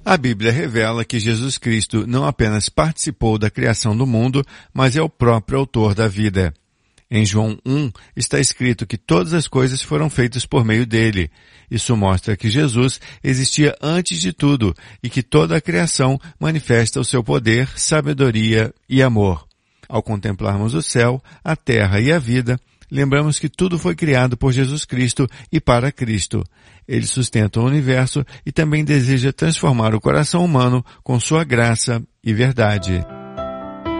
A Bíblia revela que Jesus Cristo não apenas participou da criação do mundo, mas é o próprio autor da vida. Em João 1 está escrito que todas as coisas foram feitas por meio dele. Isso mostra que Jesus existia antes de tudo e que toda a criação manifesta o seu poder, sabedoria e amor. Ao contemplarmos o céu, a terra e a vida, lembramos que tudo foi criado por Jesus Cristo e para Cristo. Ele sustenta o universo e também deseja transformar o coração humano com sua graça e verdade.